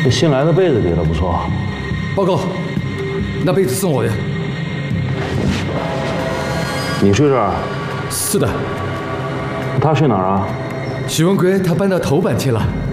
这新来的被子给的不错。 报告，那被子送我的。 你睡这儿？ 是的。 他睡哪儿啊？ 许文贵他搬到头版去了。